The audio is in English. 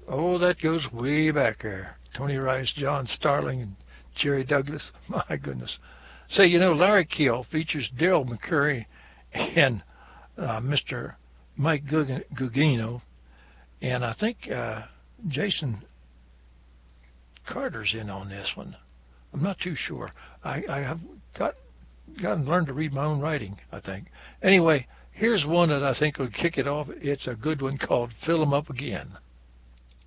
Oh, that goes way back there. Tony Rice, John Starling, and Jerry Douglas. My goodness. Say, Larry Keel features Daryl McCurry and Mr. Mike Gugino, and I think Jason Carter's in on this one. I'm not too sure. I have got to learn to read my own writing, I think. Anyway, here's one that I think will kick it off. It's a good one called Fill 'em Up Again.